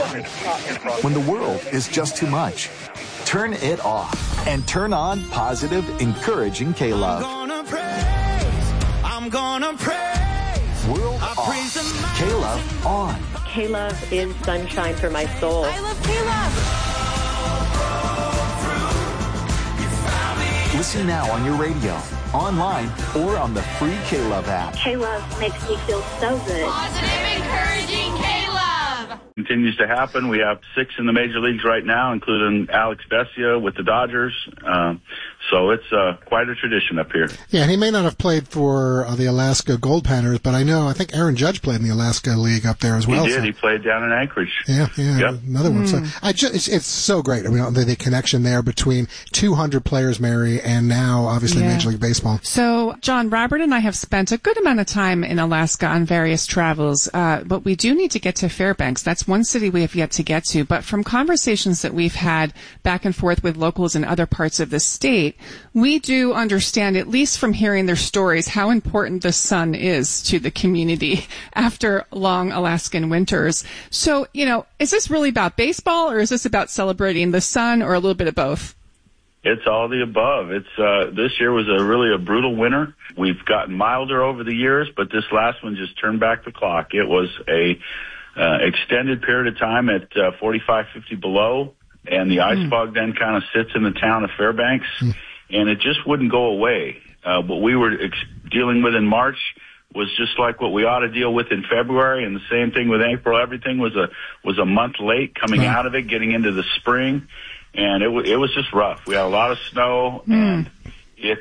When the world is just too much, turn it off and turn on positive, encouraging K-Love. I'm gonna praise. World off. K-Love on. K-Love is sunshine for my soul. I love K-Love. Listen now on your radio, online, or on the free K-Love app. K-Love makes me feel so good. Positive, encouraging K-Love. Continues to happen. We have 6 in the major leagues right now, including Alex Vesia with the Dodgers. So it's quite a tradition up here. Yeah, and he may not have played for the Alaska Gold Panners, but I think Aaron Judge played in the Alaska League up there as well. He did. So. He played down in Anchorage. Yeah, yep. Another one. So it's so great. I mean, the connection there between 200 players, Mary, and now obviously Major League Baseball. So, John, Robert and I have spent a good amount of time in Alaska on various travels, but we do need to get to Fairbanks. That's one city we have yet to get to. But from conversations that we've had back and forth with locals in other parts of the state, we do understand, at least from hearing their stories, how important the sun is to the community after long Alaskan winters. So, is this really about baseball, or is this about celebrating the sun, or a little bit of both? It's all the above. It's this year was really a brutal winter. We've gotten milder over the years, but this last one just turned back the clock. It was a extended period of time at 45, 50 below, and the ice fog then kind of sits in the town of Fairbanks. And it just wouldn't go away. What we were dealing with in March was just like what we ought to deal with in February, and the same thing with April. Everything was a month late coming out of it, getting into the spring, and it was just rough. We had a lot of snow, and it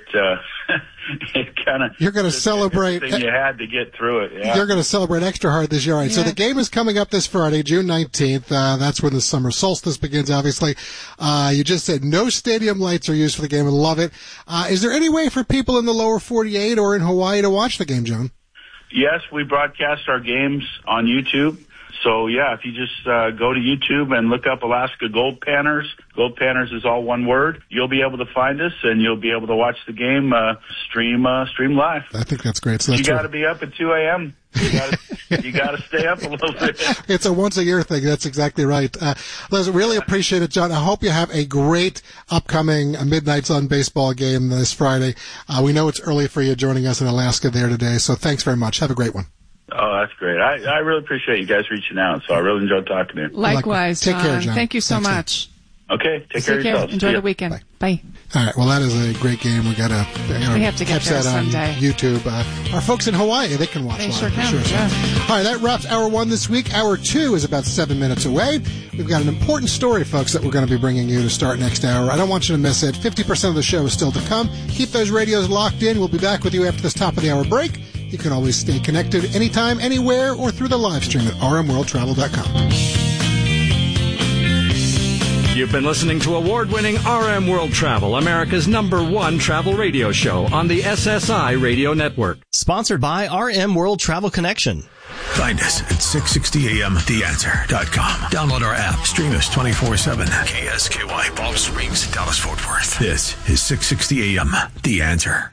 kind of you're going to celebrate. You had to get through it. Yeah. You're going to celebrate extra hard this year. All right. So the game is coming up this Friday, June 19th. That's when the summer solstice begins. Obviously, you just said no stadium lights are used for the game, and love it. Is there any way for people in the lower 48 or in Hawaii to watch the game, John? Yes, we broadcast our games on YouTube. So, yeah, if you just go to YouTube and look up Alaska Gold Panners, Gold Panners is all one word, you'll be able to find us, and you'll be able to watch the game stream live. I think that's great. So you got to be up at 2 a.m. You got to stay up a little bit. It's a once-a-year thing. That's exactly right. Liz, really appreciate it, John. I hope you have a great upcoming Midnight Sun baseball game this Friday. We know it's early for you joining us in Alaska there today, so thanks very much. Have a great one. Oh, that's great. I really appreciate you guys reaching out, so I really enjoyed talking to you. Likewise, Take care, John. Thank you so much. Okay, take care of yourselves. Enjoy the weekend. Bye. All right, well, that is a great game. We have to get there that on someday. YouTube. Our folks in Hawaii, they can watch They live. sure can, Sure. yeah. All right, that wraps Hour 1 this week. Hour 2 is about 7 minutes away. We've got an important story, folks, that we're going to be bringing you to start next hour. I don't want you to miss it. 50% of the show is still to come. Keep those radios locked in. We'll be back with you after this top of the hour break. You can always stay connected anytime, anywhere, or through the live stream at rmworldtravel.com. You've been listening to award-winning RM World Travel, America's #1 travel radio show on the SSI Radio Network. Sponsored by RM World Travel Connection. Find us at 660amtheanswer.com. Download our app. Stream us 24/7. KSKY, Palm Springs, Dallas-Fort Worth. This is 660 AM, The Answer.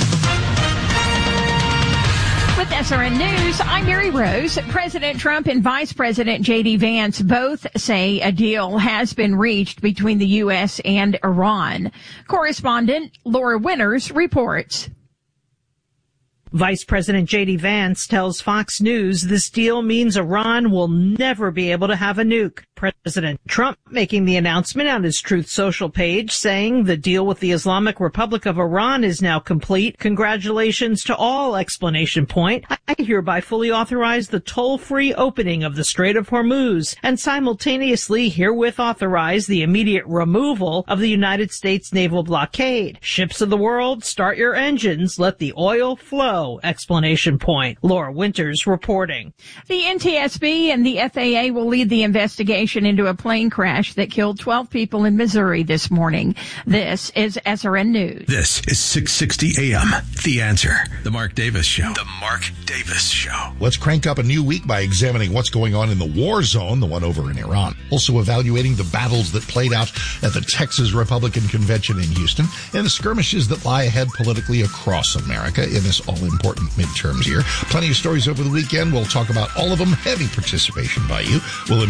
With SRN News, I'm Mary Rose. President Trump and Vice President J.D. Vance both say a deal has been reached between the U.S. and Iran. Correspondent Laura Winters reports. Vice President J.D. Vance tells Fox News this deal means Iran will never be able to have a nuke. President Trump making the announcement on his Truth Social page, saying the deal with the Islamic Republic of Iran is now complete. Congratulations to all! Exclamation point. I hereby fully authorize the toll-free opening of the Strait of Hormuz and simultaneously herewith authorize the immediate removal of the United States naval blockade. Ships of the world, start your engines. Let the oil flow! Explanation point. Laura Winters reporting. The NTSB and the FAA will lead the investigation into a plane crash that killed 12 people in Missouri this morning. This is SRN News. This is 660 AM, The Answer. The Mark Davis Show. The Mark Davis Show. Let's crank up a new week by examining what's going on in the war zone, the one over in Iran. Also evaluating the battles that played out at the Texas Republican Convention in Houston and the skirmishes that lie ahead politically across America in this all-important midterms year. Plenty of stories over the weekend. We'll talk about all of them. Heavy participation by you. We'll